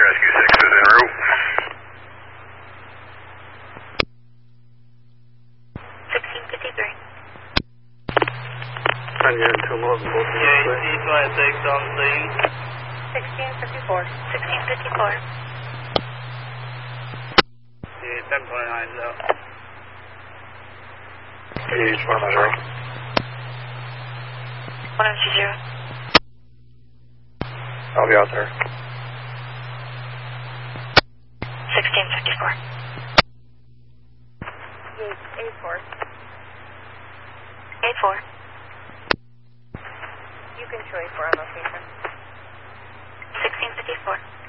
Rescue 6 is en route. 1653. Trying to get into a multiple. KC 26 on scene. 1654. 1654. Yeah, 729 is out. Page 100. 120. I'll be out there. 1654. A4. A4. You can show A4 on location. 1654.